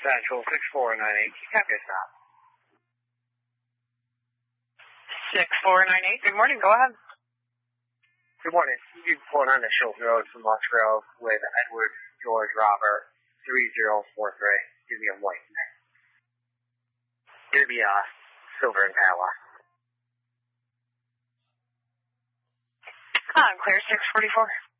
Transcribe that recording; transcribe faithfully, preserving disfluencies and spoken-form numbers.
Central six four nine eight. Copy stop. six four nine eight, good morning, go ahead. Good morning. You pulling on the Schultz Road from Musgrove with Edward George Robert three zero four three. Give me a white. It'll be uh, silver and Pala. On clear six forty-four.